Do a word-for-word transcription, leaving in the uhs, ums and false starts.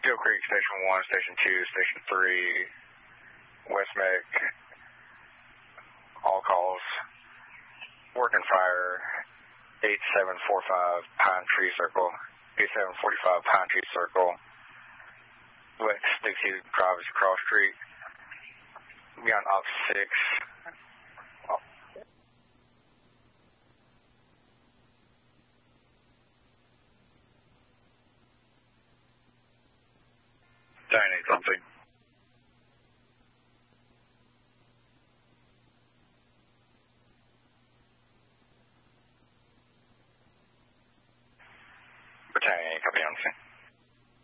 Teal Creek, Station one, Station two, Station three, West Mech, all calls, working fire, eight seven four five Pine Tree Circle, eight seven four five Pine Tree Circle, West Dixie Drive Cross Street, beyond Op six. nine eight something. Battalion, copy on scene.